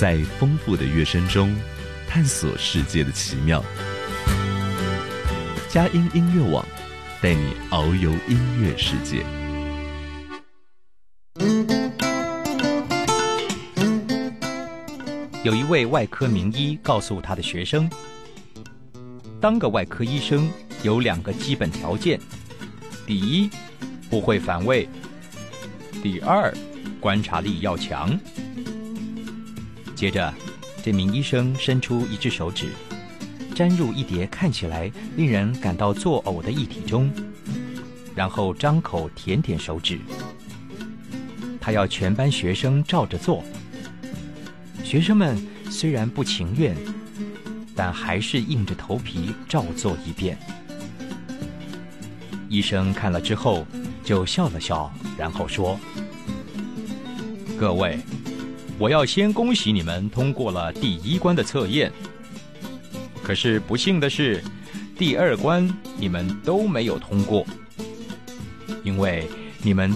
在丰富的乐声中探索世界的奇妙。佳音音乐网带你遨游音乐世界。 有一位外科名医告诉他的学生，当个外科医生有2个基本条件：第一，不会反胃；第二，观察力要强。接着，这名医生伸出一只手指，沾入一叠看起来令人感到作呕的液体中，然后张口舔舔手指。他要全班学生照着做。学生们虽然不情愿，但还是硬着头皮照做一遍。医生看了之后就笑了笑，然后说：各位，我要先恭喜你们通过了第1关的测验。可是不幸的是，第2关你们都没有通过，因为你们